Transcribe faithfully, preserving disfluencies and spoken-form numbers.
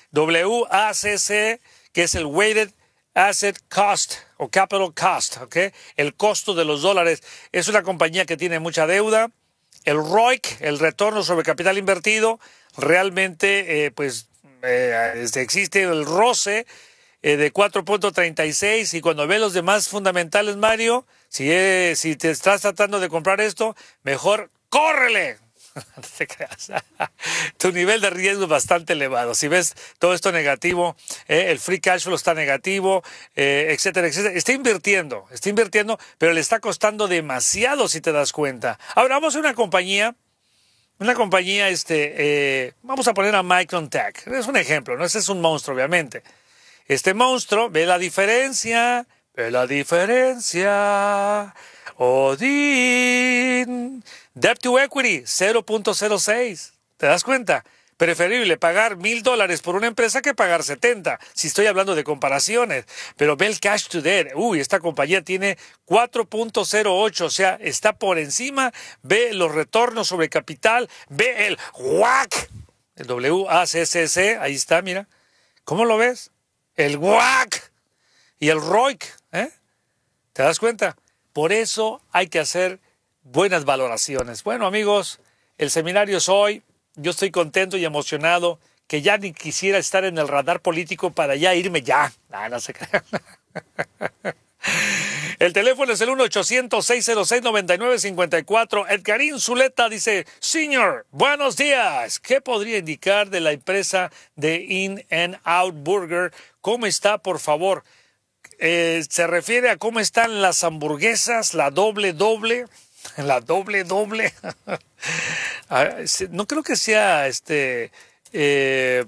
W A C C, que es el Weighted Asset Cost o Capital Cost, ¿ok? El costo de los dólares. Es una compañía que tiene mucha deuda. El R O I C, el retorno sobre capital invertido, realmente, eh, pues, eh, este, existe el roce eh, de cuatro punto treinta y seis, y cuando ves los demás fundamentales, Mario, si, eh, si te estás tratando de comprar esto, mejor córrele. No te creas. Tu nivel de riesgo es bastante elevado. Si ves todo esto negativo, eh, el free cash flow está negativo, eh, etcétera, etcétera. Está invirtiendo, está invirtiendo, pero le está costando demasiado si te das cuenta. Ahora vamos a una compañía, una compañía, este, eh, vamos a poner a Micron Tech. Es un ejemplo, ¿no? Ese es un monstruo, obviamente. Este monstruo, ve la diferencia, ve la diferencia. Odin. Debt to equity, cero punto cero seis. ¿Te das cuenta? Preferible pagar mil dólares por una empresa que pagar setenta, si estoy hablando de comparaciones. Pero ve el cash to debt. Uy, esta compañía tiene cuatro punto cero ocho, o sea, está por encima. Ve los retornos sobre capital, ve el W A C, el W A C C C, ahí está, mira. ¿Cómo lo ves? El W A C y el R O I C, ¿eh? ¿Te das cuenta? Por eso hay que hacer buenas valoraciones. Bueno, amigos, el seminario es hoy. Yo estoy contento y emocionado que ya ni quisiera estar en el radar político para ya irme ya. No, no se crean. El teléfono es el uno ochocientos, seiscientos seis, noventa y nueve cincuenta y cuatro. Edgarín Zuleta dice, Señor, buenos días. ¿Qué podría indicar de la empresa de In-N-Out Burger? ¿Cómo está, por favor? Eh, ¿Se refiere a cómo están las hamburguesas, la doble doble? La doble doble. No creo que sea este... Eh,